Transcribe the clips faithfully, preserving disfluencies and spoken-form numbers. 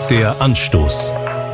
Der Anstoß.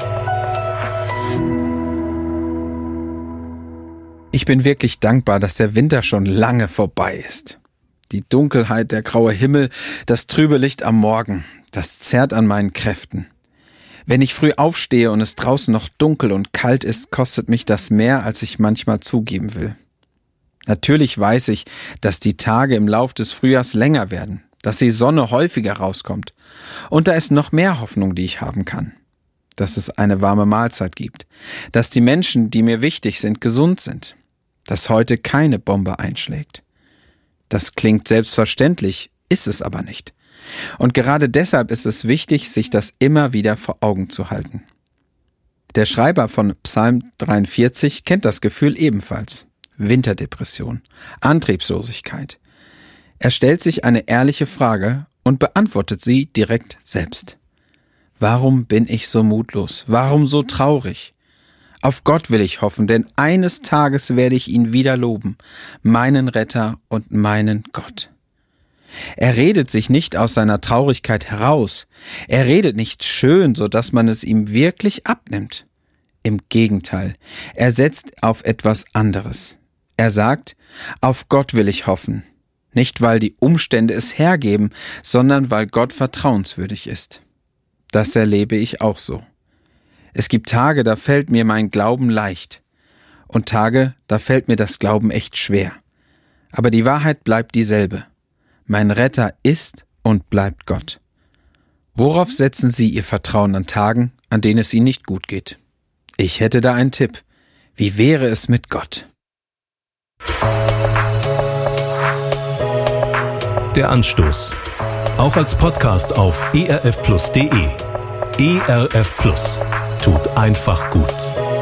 Ich bin wirklich dankbar, dass der Winter schon lange vorbei ist. Die Dunkelheit, der graue Himmel, das trübe Licht am Morgen, das zerrt an meinen Kräften. Wenn ich früh aufstehe und es draußen noch dunkel und kalt ist, kostet mich das mehr, als ich manchmal zugeben will. Natürlich weiß ich, dass die Tage im Lauf des Frühjahrs länger werden, dass die Sonne häufiger rauskommt. Und da ist noch mehr Hoffnung, die ich haben kann. Dass es eine warme Mahlzeit gibt, dass die Menschen, die mir wichtig sind, gesund sind, dass heute keine Bombe einschlägt. Das klingt selbstverständlich, ist es aber nicht. Und gerade deshalb ist es wichtig, sich das immer wieder vor Augen zu halten. Der Schreiber von Psalm dreiundvierzig kennt das Gefühl ebenfalls. Winterdepression, Antriebslosigkeit. Er stellt sich eine ehrliche Frage und beantwortet sie direkt selbst. Warum bin ich so mutlos? Warum so traurig? Auf Gott will ich hoffen, denn eines Tages werde ich ihn wieder loben, meinen Retter und meinen Gott. Er redet sich nicht aus seiner Traurigkeit heraus. Er redet nicht schön, so dass man es ihm wirklich abnimmt. Im Gegenteil, er setzt auf etwas anderes. Er sagt, auf Gott will ich hoffen. Nicht, weil die Umstände es hergeben, sondern weil Gott vertrauenswürdig ist. Das erlebe ich auch so. Es gibt Tage, da fällt mir mein Glauben leicht. Und Tage, da fällt mir das Glauben echt schwer. Aber die Wahrheit bleibt dieselbe. Mein Retter ist und bleibt Gott. Worauf setzen Sie Ihr Vertrauen an Tagen, an denen es Ihnen nicht gut geht? Ich hätte da einen Tipp. Wie wäre es mit Gott? Der Anstoß. Auch als Podcast auf e r f plus punkt d e. E R F Plus. Tut einfach gut.